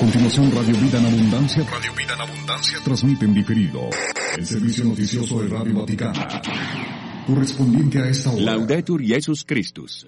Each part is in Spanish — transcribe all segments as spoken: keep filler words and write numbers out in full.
continuación, Radio Vida en Abundancia. Radio Vida en Abundancia transmite en diferido el servicio noticioso de Radio Vaticano, correspondiente a esta hora. Laudetur Jesus Christus.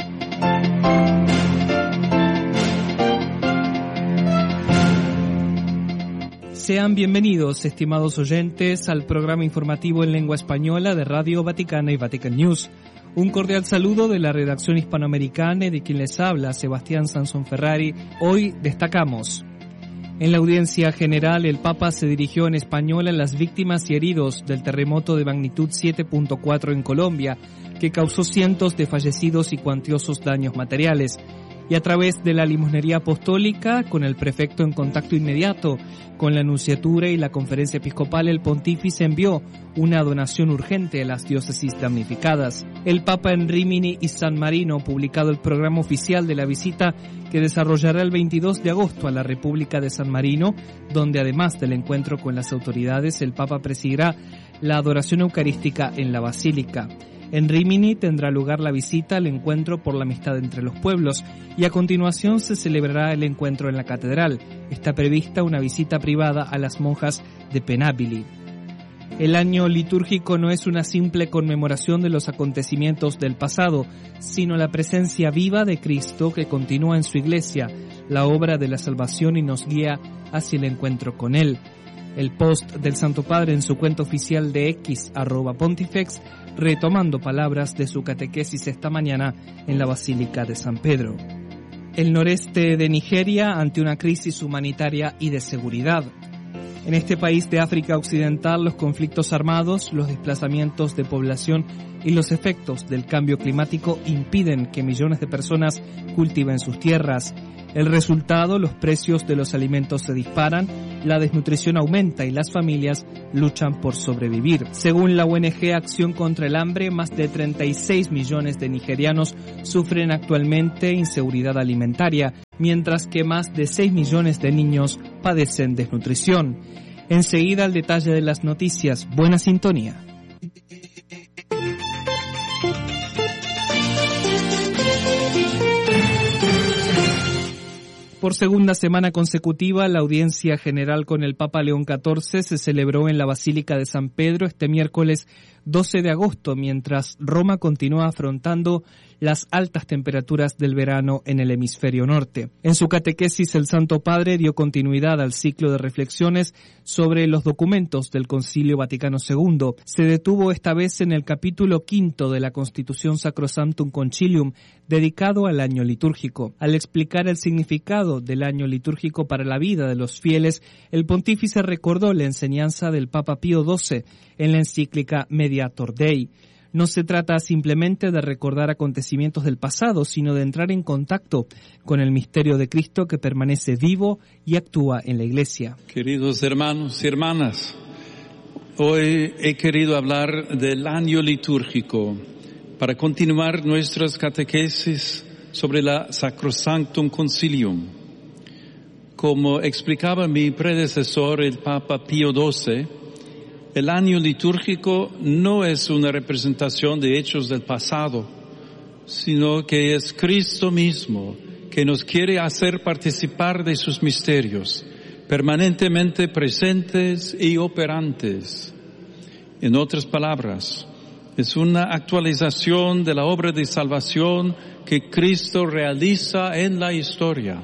Sean bienvenidos, estimados oyentes, al programa informativo en lengua española de Radio Vaticana y Vatican News. Un cordial saludo de la redacción hispanoamericana y de quien les habla, Sebastián Sansón Ferrari. Hoy destacamos: en la audiencia general, el Papa se dirigió en español a las víctimas y heridos del terremoto de magnitud siete punto cuatro en Colombia, que causó cientos de fallecidos y cuantiosos daños materiales. Y a través de la limosnería apostólica, con el prefecto en contacto inmediato con la Nunciatura y la Conferencia Episcopal, el Pontífice envió una donación urgente a las diócesis damnificadas. El Papa en Rímini y San Marino, publicado el programa oficial de la visita que desarrollará el veintidós de agosto a la República de San Marino, donde además del encuentro con las autoridades, el Papa presidirá la adoración eucarística en la Basílica. En Rímini tendrá lugar la visita al encuentro por la amistad entre los pueblos y a continuación se celebrará el encuentro en la catedral. Está prevista una visita privada a las monjas de Penabili. El año litúrgico no es una simple conmemoración de los acontecimientos del pasado, sino la presencia viva de Cristo que continúa en su iglesia, la obra de la salvación y nos guía hacia el encuentro con Él. El post del Santo Padre en su cuenta oficial de X, arroba Pontifex, retomando palabras de su catequesis esta mañana en la Basílica de San Pedro. El noreste de Nigeria ante una crisis humanitaria y de seguridad. En este país de África Occidental, los conflictos armados, los desplazamientos de población y los efectos del cambio climático impiden que millones de personas cultiven sus tierras. El resultado, los precios de los alimentos se disparan, la desnutrición aumenta y las familias luchan por sobrevivir. Según la O N G Acción contra el Hambre, más de treinta y seis millones de nigerianos sufren actualmente inseguridad alimentaria, mientras que más de seis millones de niños padecen desnutrición. Enseguida el detalle de las noticias. Buena sintonía. Por segunda semana consecutiva, la audiencia general con el Papa León catorce se celebró en la Basílica de San Pedro este miércoles doce de agosto, mientras Roma continúa afrontando las altas temperaturas del verano en el hemisferio norte. En su catequesis, el Santo Padre dio continuidad al ciclo de reflexiones sobre los documentos del Concilio Vaticano segundo. Se detuvo esta vez en el capítulo quinto de la Constitución Sacrosanctum Concilium, dedicado al año litúrgico. Al explicar el significado del año litúrgico para la vida de los fieles, el pontífice recordó la enseñanza del Papa Pío doce en la encíclica Mediator Dei. No se trata simplemente de recordar acontecimientos del pasado, sino de entrar en contacto con el misterio de Cristo que permanece vivo y actúa en la Iglesia. Queridos hermanos y hermanas, hoy he querido hablar del año litúrgico para continuar nuestras catequesis sobre la Sacrosanctum Concilium. Como explicaba mi predecesor, el Papa Pío doce, el año litúrgico no es una representación de hechos del pasado, sino que es Cristo mismo que nos quiere hacer participar de sus misterios, permanentemente presentes y operantes. En otras palabras, es una actualización de la obra de salvación que Cristo realiza en la historia.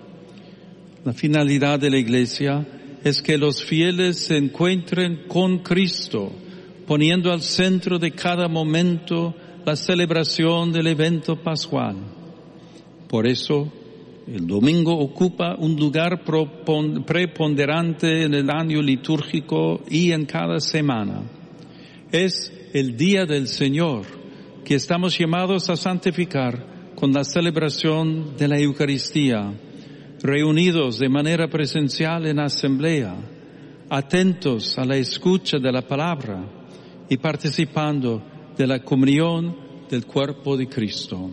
La finalidad de la Iglesia es que los fieles se encuentren con Cristo, poniendo al centro de cada momento la celebración del evento pascual. Por eso, el domingo ocupa un lugar preponderante en el año litúrgico y en cada semana. Es el día del Señor que estamos llamados a santificar con la celebración de la Eucaristía, reunidos de manera presencial en asamblea, atentos a la escucha de la palabra y participando de la comunión del cuerpo de Cristo.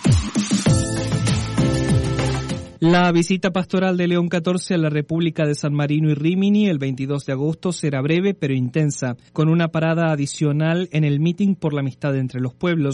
La visita pastoral de León catorce a la República de San Marino y Rímini el veintidós de agosto será breve pero intensa, con una parada adicional en el Meeting por la Amistad entre los Pueblos,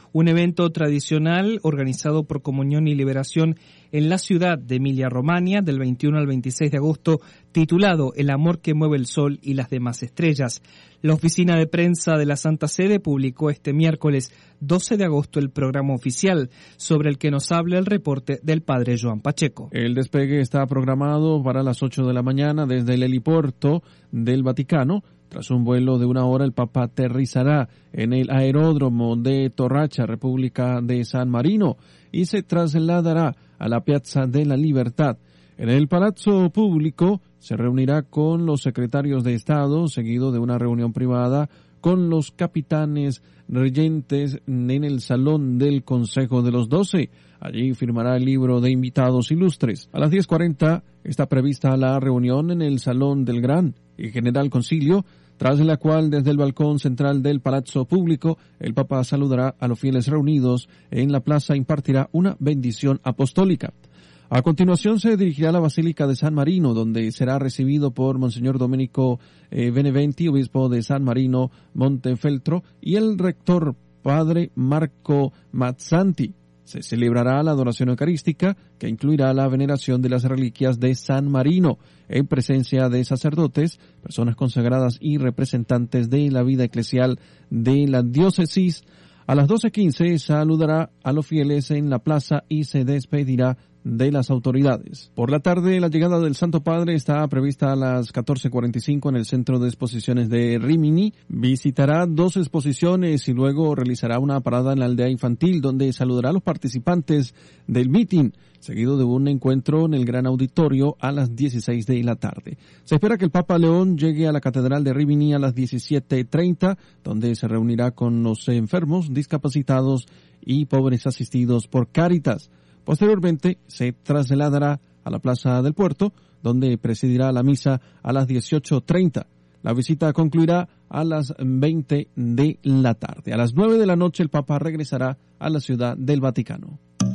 un evento tradicional organizado por Comunión y Liberación en la ciudad de Emilia-Romagna del veintiuno al veintiséis de agosto, titulado El amor que mueve el sol y las demás estrellas. La oficina de prensa de la Santa Sede publicó este miércoles doce de agosto el programa oficial, sobre el que nos habla el reporte del padre Joan Pacheco. El despegue está programado para las ocho de la mañana desde el helipuerto del Vaticano. Tras un vuelo de una hora, el Papa aterrizará en el aeródromo de Torracha, República de San Marino, y se trasladará a la Piazza de la Libertad. En el Palazzo Público se reunirá con los secretarios de Estado, seguido de una reunión privada con los capitanes regentes en el Salón del Consejo de los Doce. Allí firmará el libro de invitados ilustres. A las diez cuarenta está prevista la reunión en el Salón del Gran y General Concilio, tras la cual desde el balcón central del Palazzo Público el Papa saludará a los fieles reunidos en la plaza e impartirá una bendición apostólica. A continuación se dirigirá a la Basílica de San Marino, donde será recibido por Monseñor Domenico eh, Beneventi, obispo de San Marino Montefeltro, y el rector Padre Marco Mazzanti. Se celebrará la adoración eucarística, que incluirá la veneración de las reliquias de San Marino, en presencia de sacerdotes, personas consagradas y representantes de la vida eclesial de la diócesis. A las doce quince saludará a los fieles en la plaza y se despedirá de las autoridades. Por la tarde, la llegada del Santo Padre está prevista a las catorce cuarenta y cinco en el Centro de Exposiciones de Rimini. Visitará dos exposiciones y luego realizará una parada en la aldea infantil, donde saludará a los participantes del meeting, seguido de un encuentro en el gran auditorio a las dieciséis de la tarde. Se espera que el Papa León llegue a la Catedral de Rimini a las diecisiete treinta, donde se reunirá con los enfermos, discapacitados y pobres asistidos por Cáritas. Posteriormente se trasladará a la Plaza del Puerto, donde presidirá la misa a las dieciocho treinta. La visita concluirá a las veinte de la tarde. A las nueve de la noche el Papa regresará a la Ciudad del Vaticano.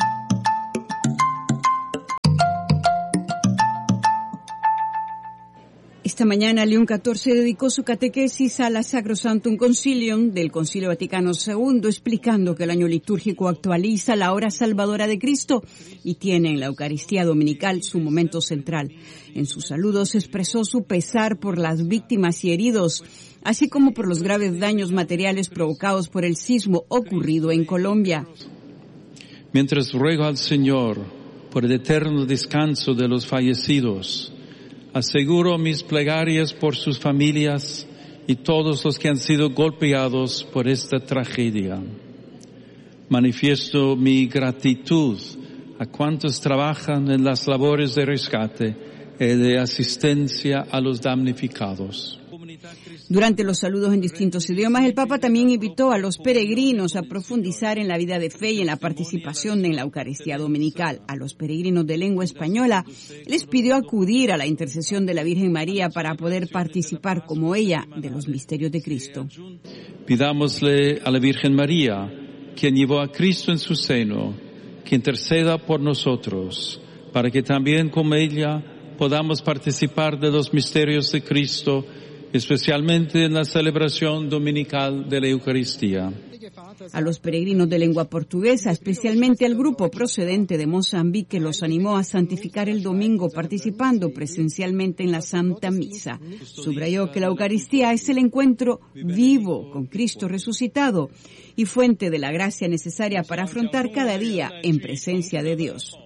Esta mañana León catorce dedicó su catequesis a la Sacrosanctum Concilium del Concilio Vaticano segundo, explicando que el año litúrgico actualiza la hora salvadora de Cristo y tiene en la Eucaristía Dominical su momento central. En sus saludos expresó su pesar por las víctimas y heridos, así como por los graves daños materiales provocados por el sismo ocurrido en Colombia. Mientras ruego al Señor por el eterno descanso de los fallecidos, aseguro mis plegarias por sus familias y todos los que han sido golpeados por esta tragedia. Manifiesto mi gratitud a cuantos trabajan en las labores de rescate y de asistencia a los damnificados. Durante los saludos en distintos idiomas, el Papa también invitó a los peregrinos a profundizar en la vida de fe y en la participación en la Eucaristía Dominical. A los peregrinos de lengua española les pidió acudir a la intercesión de la Virgen María para poder participar como ella de los misterios de Cristo. Pidámosle a la Virgen María, quien llevó a Cristo en su seno, que interceda por nosotros, para que también como ella podamos participar de los misterios de Cristo, especialmente en la celebración dominical de la Eucaristía. A los peregrinos de lengua portuguesa, especialmente al grupo procedente de Mozambique, los animó a santificar el domingo participando presencialmente en la Santa Misa. Subrayó que la Eucaristía es el encuentro vivo con Cristo resucitado y fuente de la gracia necesaria para afrontar cada día en presencia de Dios.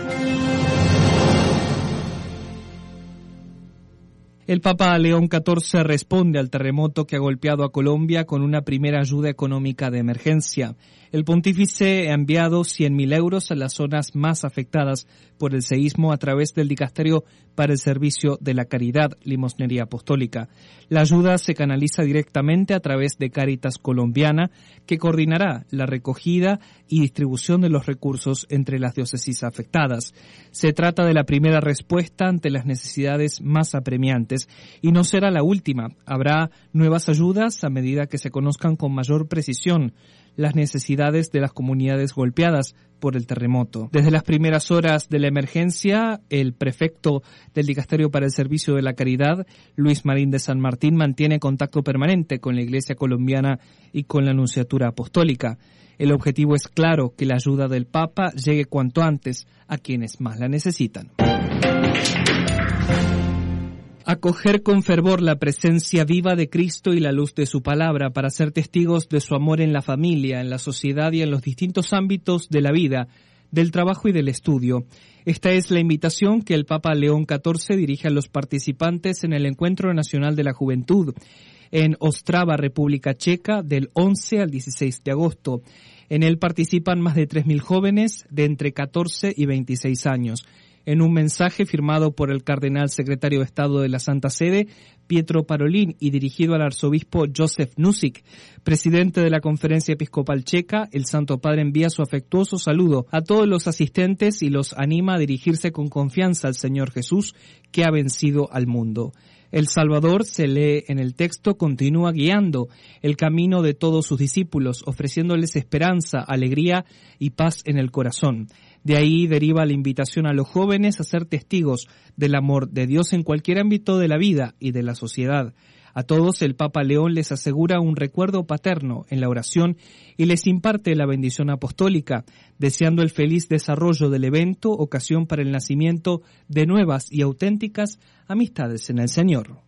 El Papa León catorce responde al terremoto que ha golpeado a Colombia con una primera ayuda económica de emergencia. El pontífice ha enviado cien mil euros a las zonas más afectadas por el seísmo a través del Dicasterio para el Servicio de la Caridad, Limosnería Apostólica. La ayuda se canaliza directamente a través de Cáritas Colombiana, que coordinará la recogida y distribución de los recursos entre las diócesis afectadas. Se trata de la primera respuesta ante las necesidades más apremiantes y no será la última. Habrá nuevas ayudas a medida que se conozcan con mayor precisión las necesidades de las comunidades golpeadas por el terremoto. Desde las primeras horas de la emergencia, el prefecto del Dicasterio para el Servicio de la Caridad, Luis Marín de San Martín, mantiene contacto permanente con la Iglesia colombiana y con la Nunciatura Apostólica. El objetivo es claro, que la ayuda del Papa llegue cuanto antes a quienes más la necesitan. Acoger con fervor la presencia viva de Cristo y la luz de su palabra para ser testigos de su amor en la familia, en la sociedad y en los distintos ámbitos de la vida, del trabajo y del estudio. Esta es la invitación que el Papa León catorce dirige a los participantes en el Encuentro Nacional de la Juventud en Ostrava, República Checa, del once al dieciséis de agosto. En él participan más de tres mil jóvenes de entre catorce y veintiséis años. En un mensaje firmado por el cardenal secretario de Estado de la Santa Sede, Pietro Parolin, y dirigido al arzobispo Josef Nusik, presidente de la Conferencia Episcopal Checa, el Santo Padre envía su afectuoso saludo a todos los asistentes y los anima a dirigirse con confianza al Señor Jesús, que ha vencido al mundo. El Salvador, se lee en el texto, continúa guiando el camino de todos sus discípulos, ofreciéndoles esperanza, alegría y paz en el corazón. De ahí deriva la invitación a los jóvenes a ser testigos del amor de Dios en cualquier ámbito de la vida y de la sociedad. A todos el Papa León les asegura un recuerdo paterno en la oración y les imparte la bendición apostólica, deseando el feliz desarrollo del evento, ocasión para el nacimiento de nuevas y auténticas amistades en el Señor.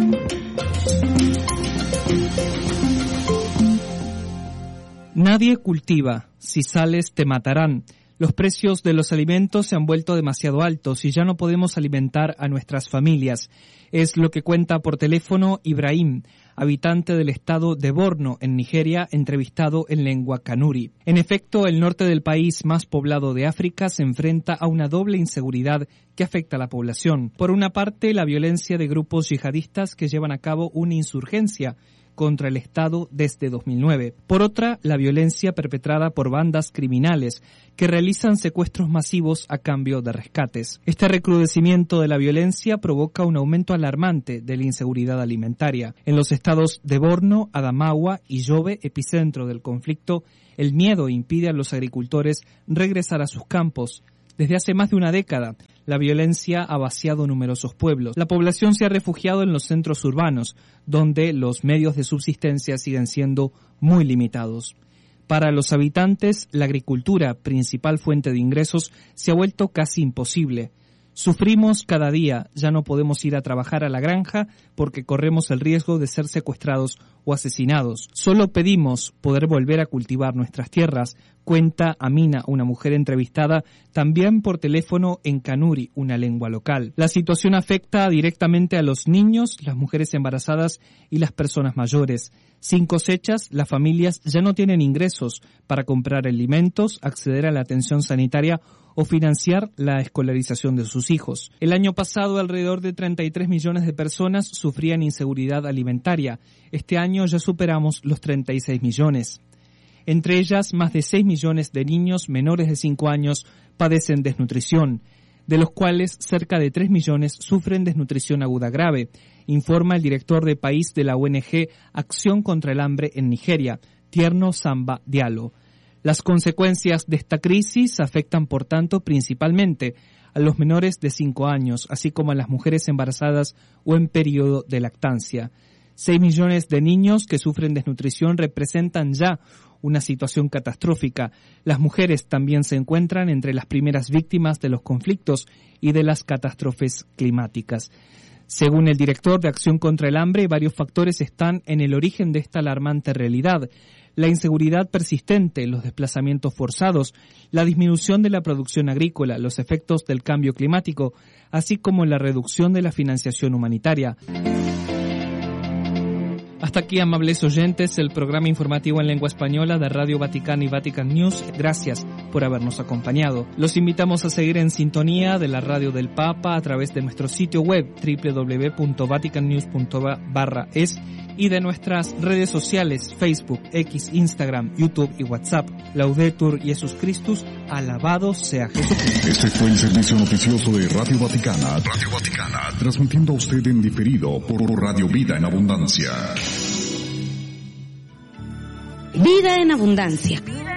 Nadie cultiva, si sales te matarán. Los precios de los alimentos se han vuelto demasiado altos y ya no podemos alimentar a nuestras familias. Es lo que cuenta por teléfono Ibrahim, habitante del estado de Borno, en Nigeria, entrevistado en lengua kanuri. En efecto, el norte del país más poblado de África se enfrenta a una doble inseguridad que afecta a la población. Por una parte, la violencia de grupos yihadistas que llevan a cabo una insurgencia contra el Estado desde dos mil nueve. Por otra, la violencia perpetrada por bandas criminales que realizan secuestros masivos a cambio de rescates. Este recrudecimiento de la violencia provoca un aumento alarmante de la inseguridad alimentaria. En los estados de Borno, Adamawa y Yobe, epicentro del conflicto, el miedo impide a los agricultores regresar a sus campos. Desde hace más de una década, la violencia ha vaciado numerosos pueblos. La población se ha refugiado en los centros urbanos, donde los medios de subsistencia siguen siendo muy limitados. Para los habitantes, la agricultura, principal fuente de ingresos, se ha vuelto casi imposible. Sufrimos cada día, ya no podemos ir a trabajar a la granja porque corremos el riesgo de ser secuestrados o asesinados. Solo pedimos poder volver a cultivar nuestras tierras, cuenta Amina, una mujer entrevistada también por teléfono en kanuri, una lengua local. La situación afecta directamente a los niños, las mujeres embarazadas y las personas mayores. Sin cosechas, las familias ya no tienen ingresos para comprar alimentos, acceder a la atención sanitaria o financiar la escolarización de sus hijos. El año pasado, alrededor de treinta y tres millones de personas sufrían inseguridad alimentaria. Este año ya superamos los treinta y seis millones. Entre ellas, más de seis millones de niños menores de cinco años padecen desnutrición, de los cuales cerca de tres millones sufren desnutrición aguda grave, informa el director de país de la O N G Acción contra el Hambre en Nigeria, Tierno Samba Diallo. Las consecuencias de esta crisis afectan, por tanto, principalmente a los menores de cinco años, así como a las mujeres embarazadas o en periodo de lactancia. Seis millones de niños que sufren desnutrición representan ya una situación catastrófica. Las mujeres también se encuentran entre las primeras víctimas de los conflictos y de las catástrofes climáticas. Según el director de Acción contra el Hambre, varios factores están en el origen de esta alarmante realidad. La inseguridad persistente, los desplazamientos forzados, la disminución de la producción agrícola, los efectos del cambio climático, así como la reducción de la financiación humanitaria. Hasta aquí, amables oyentes, el programa informativo en lengua española de Radio Vaticana y Vatican News. Gracias por habernos acompañado. Los invitamos a seguir en sintonía de la Radio del Papa a través de nuestro sitio web doble u doble u doble u punto vatican news punto barra es y de nuestras redes sociales Facebook, X, Instagram, YouTube y WhatsApp. Laudetur Jesus Christus, alabado sea Jesucristo. Este fue el servicio noticioso de Radio Vaticana. Radio Vaticana, transmitiendo a usted en diferido por Radio Vida en Abundancia. Vida en Abundancia.